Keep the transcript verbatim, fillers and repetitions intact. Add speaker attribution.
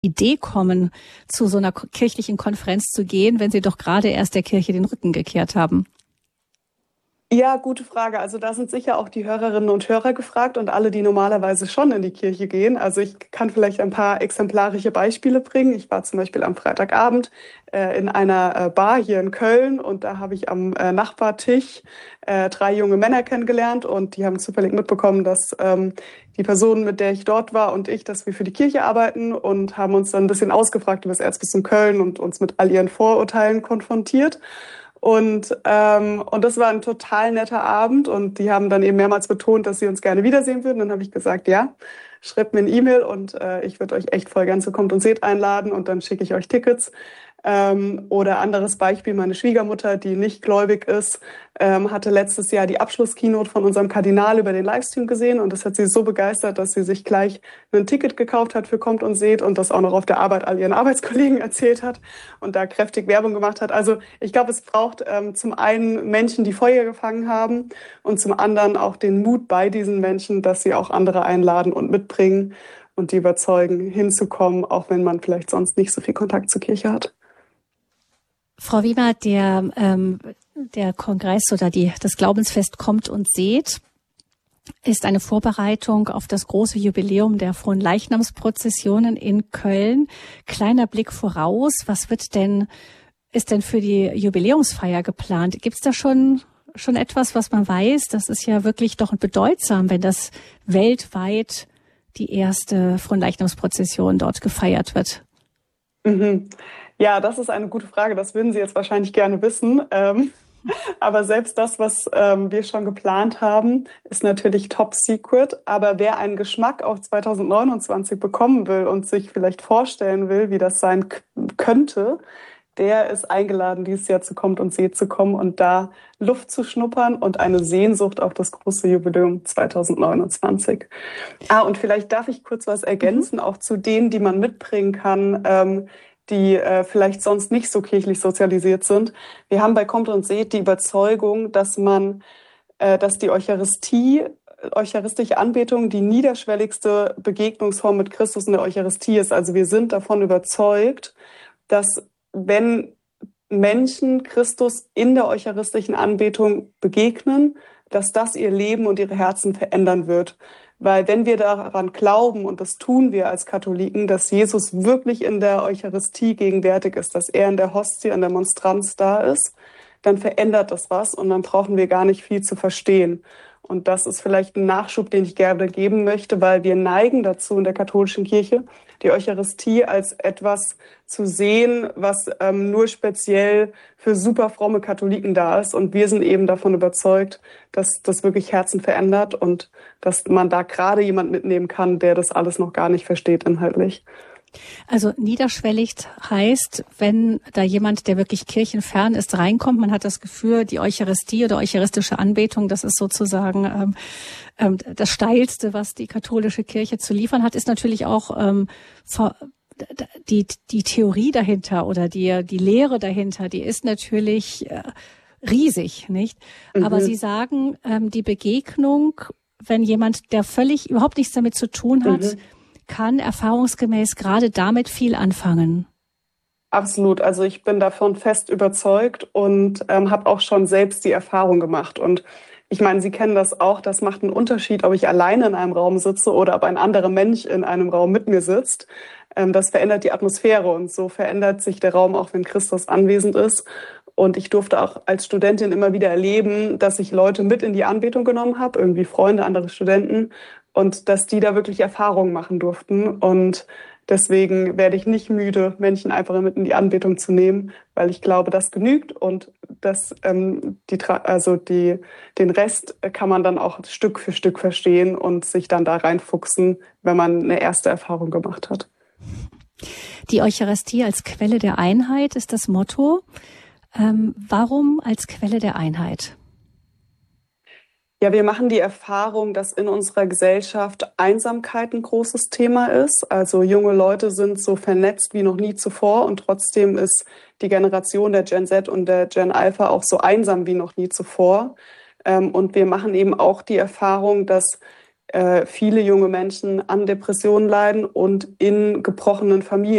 Speaker 1: Idee kommen, zu so einer kirchlichen Konferenz zu gehen, wenn Sie doch gerade erst der Kirche den Rücken gekehrt haben?
Speaker 2: Ja, gute Frage. Also da sind sicher auch die Hörerinnen und Hörer gefragt und alle, die normalerweise schon in die Kirche gehen. Also ich kann vielleicht ein paar exemplarische Beispiele bringen. Ich war zum Beispiel am Freitagabend äh, in einer äh, Bar hier in Köln und da habe ich am äh, Nachbartisch äh, drei junge Männer kennengelernt und die haben zufällig mitbekommen, dass ähm, die Person, mit der ich dort war und ich, dass wir für die Kirche arbeiten und haben uns dann ein bisschen ausgefragt über das Erzbistum Köln und uns mit all ihren Vorurteilen konfrontiert. Und, ähm, und das war ein total netter Abend und die haben dann eben mehrmals betont, dass sie uns gerne wiedersehen würden. Dann habe ich gesagt, ja, schreibt mir eine E-Mail und äh, ich würde euch echt voll gern zu Kommt und Seht einladen und dann schicke ich euch Tickets. Ähm, oder anderes Beispiel, meine Schwiegermutter, die nicht gläubig ist, ähm, hatte letztes Jahr die Abschlusskeynote von unserem Kardinal über den Livestream gesehen und das hat sie so begeistert, dass sie sich gleich ein Ticket gekauft hat für Kommt und Seht und das auch noch auf der Arbeit all ihren Arbeitskollegen erzählt hat und da kräftig Werbung gemacht hat. Also ich glaube, es braucht ähm, zum einen Menschen, die Feuer gefangen haben und zum anderen auch den Mut bei diesen Menschen, dass sie auch andere einladen und mitbringen und die überzeugen, hinzukommen, auch wenn man vielleicht sonst nicht so viel Kontakt zur Kirche hat.
Speaker 1: Frau Wiemer, der, ähm, der Kongress oder die, das Glaubensfest Kommt und Seht ist eine Vorbereitung auf das große Jubiläum der Fronleichnamsprozessionen in Köln. Kleiner Blick voraus, was wird denn, ist denn für die Jubiläumsfeier geplant? Gibt es da schon, schon etwas, was man weiß? Das ist ja wirklich doch bedeutsam, wenn das weltweit die erste Fronleichnamsprozession dort gefeiert wird.
Speaker 2: Mhm. Ja, das ist eine gute Frage. Das würden Sie jetzt wahrscheinlich gerne wissen. Ähm, aber selbst das, was ähm, wir schon geplant haben, ist natürlich top secret. Aber wer einen Geschmack auf zwanzig neunundzwanzig bekommen will und sich vielleicht vorstellen will, wie das sein k- könnte, der ist eingeladen, dieses Jahr zu Kommt und Seht zu kommen und da Luft zu schnuppern und eine Sehnsucht auf das große Jubiläum zwanzig neunundzwanzig. Ah, und vielleicht darf ich kurz was ergänzen, mhm. auch zu denen, die man mitbringen kann, ähm, die äh, vielleicht sonst nicht so kirchlich sozialisiert sind. Wir haben bei Kommt und Seht die Überzeugung, dass man, äh, dass die Eucharistie, eucharistische Anbetung die niederschwelligste Begegnungsform mit Christus in der Eucharistie ist. Also wir sind davon überzeugt, dass wenn Menschen Christus in der eucharistischen Anbetung begegnen, dass das ihr Leben und ihre Herzen verändern wird. Weil wenn wir daran glauben, und das tun wir als Katholiken, dass Jesus wirklich in der Eucharistie gegenwärtig ist, dass er in der Hostie, in der Monstranz da ist, dann verändert das was und dann brauchen wir gar nicht viel zu verstehen. Und das ist vielleicht ein Nachschub, den ich gerne geben möchte, weil wir neigen dazu in der katholischen Kirche, die Eucharistie als etwas zu sehen, was ähm, nur speziell für super fromme Katholiken da ist. Und wir sind eben davon überzeugt, dass das wirklich Herzen verändert und dass man da gerade jemand mitnehmen kann, der das alles noch gar nicht versteht inhaltlich.
Speaker 1: Also niederschwellig heißt, wenn da jemand, der wirklich kirchenfern ist, reinkommt, man hat das Gefühl, die Eucharistie oder eucharistische Anbetung, das ist sozusagen ähm, ähm, das Steilste, was die katholische Kirche zu liefern hat, ist natürlich auch ähm, vor, die die Theorie dahinter oder die die Lehre dahinter, die ist natürlich äh, riesig, nicht? Mhm. Aber Sie sagen, ähm, die Begegnung, wenn jemand, der völlig überhaupt nichts damit zu tun hat, mhm. kann erfahrungsgemäß gerade damit viel anfangen.
Speaker 2: Absolut. Also ich bin davon fest überzeugt und ähm, habe auch schon selbst die Erfahrung gemacht. Und ich meine, Sie kennen das auch, das macht einen Unterschied, ob ich alleine in einem Raum sitze oder ob ein anderer Mensch in einem Raum mit mir sitzt. Ähm, das verändert die Atmosphäre und so verändert sich der Raum auch, wenn Christus anwesend ist. Und ich durfte auch als Studentin immer wieder erleben, dass ich Leute mit in die Anbetung genommen habe, irgendwie Freunde, andere Studenten, und dass die da wirklich Erfahrungen machen durften. Und deswegen werde ich nicht müde, Menschen einfach mit in die Anbetung zu nehmen, weil ich glaube, das genügt und das, ähm, die, also die, den Rest kann man dann auch Stück für Stück verstehen und sich dann da reinfuchsen, wenn man eine erste Erfahrung gemacht hat.
Speaker 1: Die Eucharistie als Quelle der Einheit ist das Motto. Ähm, warum als Quelle der Einheit?
Speaker 2: Ja, wir machen die Erfahrung, dass in unserer Gesellschaft Einsamkeit ein großes Thema ist. Also junge Leute sind so vernetzt wie noch nie zuvor und trotzdem ist die Generation der Gen Z und der Gen Alpha auch so einsam wie noch nie zuvor. Und wir machen eben auch die Erfahrung, dass äh, viele junge Menschen an Depressionen leiden und in gebrochenen Familien